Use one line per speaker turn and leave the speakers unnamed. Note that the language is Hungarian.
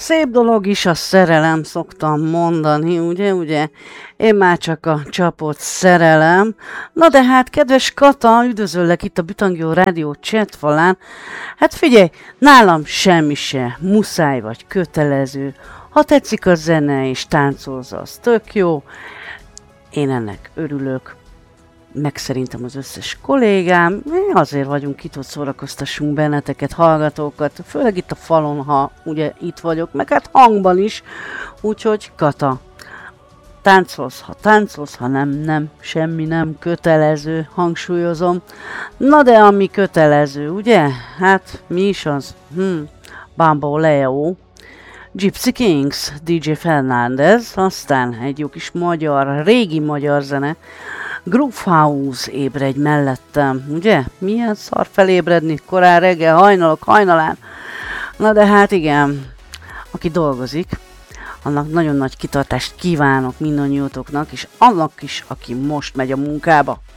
Szép dolog is a szerelem, szoktam mondani, ugye? Én már csak a csapott szerelem. Na de hát, kedves Kata, üdvözöllek itt a Bütangyó Rádió chatfalán. Hát figyelj, nálam semmi se muszáj vagy kötelező. Ha tetszik a zene és táncolsz, az tök jó. Én ennek örülök. Meg szerintem az összes kollégám, mi azért vagyunk itt, hogy szórakoztassunk benneteket, hallgatókat, főleg itt a falon, ha ugye itt vagyok, meg hát hangban is, úgyhogy Kata, táncolsz, ha nem, semmi nem kötelező, hangsúlyozom. Na de ami kötelező, ugye? Hát mi is az? Bambo Leo, Gypsy Kings, DJ Fernández, aztán egy jó kis régi magyar zene, Groove House, ébredj mellettem, ugye? Milyen szar felébredni korán reggel, hajnalán. Na de hát igen, aki dolgozik, annak nagyon nagy kitartást kívánok mindannyiótoknak, és annak is, aki most megy a munkába.